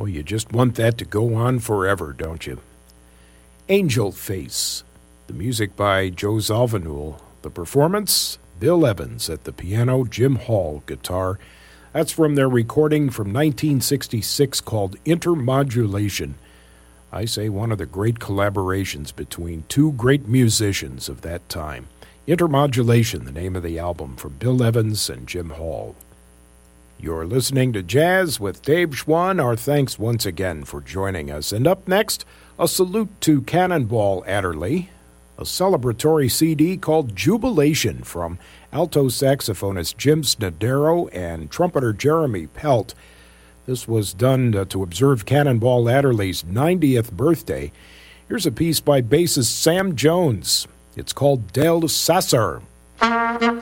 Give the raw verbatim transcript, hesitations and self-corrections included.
Well, you just want that to go on forever, don't you? Angel Face, the music by Joe Zawinul. The performance, Bill Evans at the piano, Jim Hall guitar. That's from their recording from nineteen sixty-six called Intermodulation. I say one of the great collaborations between two great musicians of that time. Intermodulation, the name of the album, from Bill Evans and Jim Hall. You're listening to Jazz with Dave Schwann. Our thanks once again for joining us. And up next, a salute to Cannonball Adderley, a celebratory C D called Jubilation from alto saxophonist Jim Snodero and trumpeter Jeremy Pelt. This was done uh, to observe Cannonball Adderley's ninetieth birthday. Here's a piece by bassist Sam Jones. It's called Del Sasser. Thank